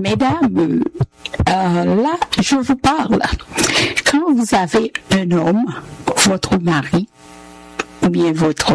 Mesdames, là, je vous parle. Quand vous avez un homme, votre mari, ou bien votre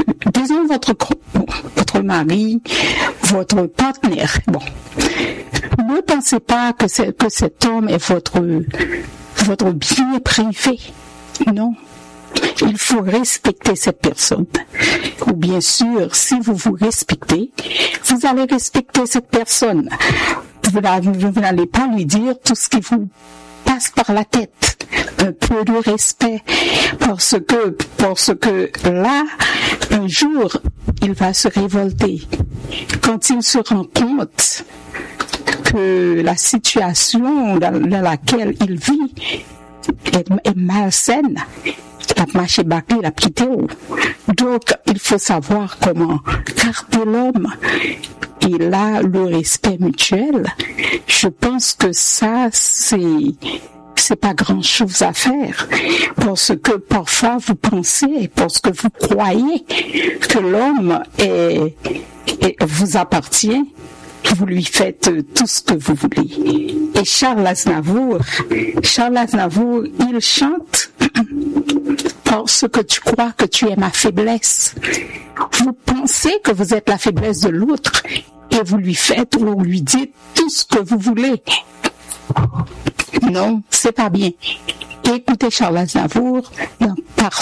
mari, votre partenaire, bon, ne pensez pas que cet homme est votre bien privé. Non. Il faut respecter cette personne. Ou bien sûr, si vous vous respectez, vous allez respecter cette personne. Vous n'allez pas lui dire tout ce qui vous passe par la tête. Un peu de respect. Parce que là, un jour, il va se révolter. Quand il se rend compte que la situation dans laquelle il vit est malsaine, la marche est bâclée, la quitté. Donc, il faut savoir comment garder l'homme. Et là, le respect mutuel, je pense que ça, c'est pas grand chose à faire. Parce que parfois, vous pensez, parce que vous croyez que l'homme vous appartient, vous lui faites tout ce que vous voulez. Et Charles Aznavour, il chante parce que tu crois que tu es ma faiblesse. Vous pensez que vous êtes la faiblesse de l'autre et vous lui faites ou lui dites tout ce que vous voulez. Non, c'est pas bien. Écoutez Charles Aznavour, parce